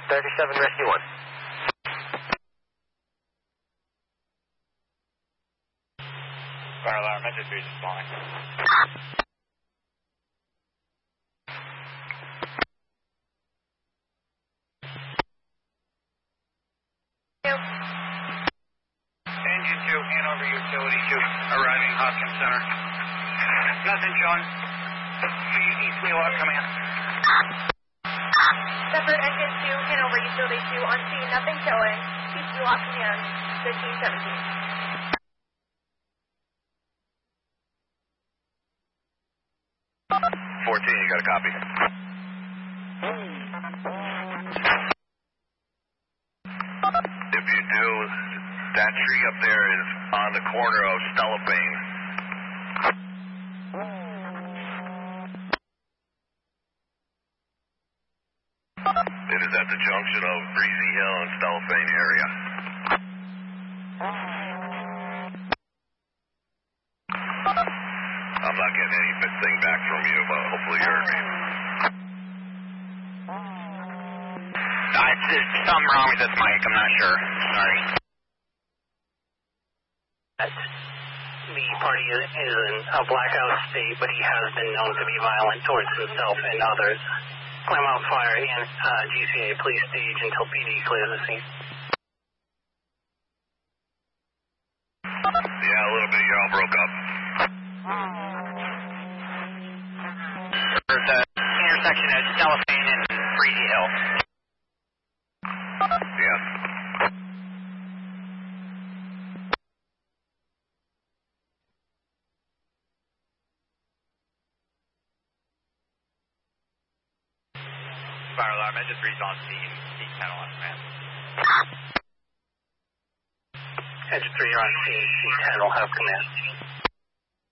37 Rescue 1. Fire alarm, engine 3 responding. Engine 2, Hanover Utility 2, arriving Hopkins Center. Nothing showing. East Wheelock, command. Separate engine 2, Hanover Utility 2, on scene, nothing showing. East Wheelock command, 1517. 14, you got a copy. If you do, that tree up there is on the corner of Stellafane. It is at the junction of Breezy Hill and Stellafane area. I'm not getting anything back from you, but hopefully you heard me. It's something wrong with this mic, I'm not sure. Sorry. The party is in a blackout state, but he has been known to be violent towards himself and others. Climb out fire and GCA, please stage until PD clears the scene. Yeah, a little bit, you all broke up. There's an intersection at Stellafane and Breezy Hill. Yes. Fire alarm, engine 3's on scene. Heat panel on command. Engine 3, you're on scene. Heat 10 will have command.